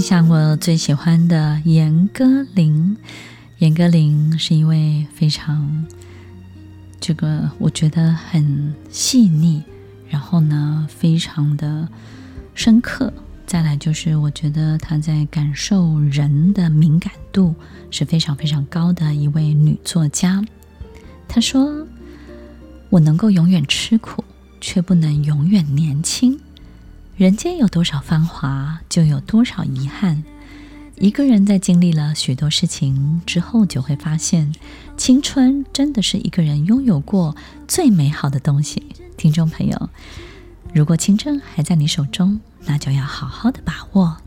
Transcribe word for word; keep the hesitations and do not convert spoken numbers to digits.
享我最喜欢的严歌苓。严歌苓是一位非常这个我觉得很细腻，然后呢非常的深刻，再来就是我觉得她在感受人的敏感度是非常非常高的一位女作家。她说，我能够永远吃苦，却不能永远年轻。人间有多少繁华，就有多少遗憾。一个人在经历了许多事情之后，就会发现青春真的是一个人拥有过最美好的东西。听众朋友，如果青春还在你手中，那就要好好的把握。